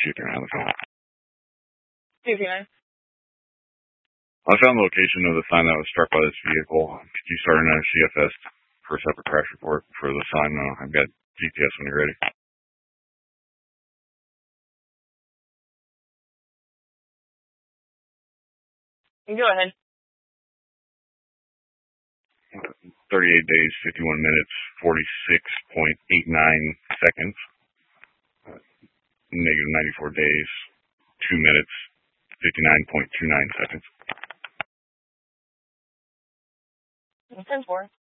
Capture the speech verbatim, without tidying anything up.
see if they're on the phone. two two nine. I found the location of the sign that was struck by this vehicle. Could you start an C F S for a separate crash report for the sign? Uh, I've got G P S when you're ready. Go ahead. thirty-eight days, fifty-one minutes, forty-six point eight nine seconds. Uh, negative ninety-four days, two minutes, fifty-nine point two nine seconds. ten four.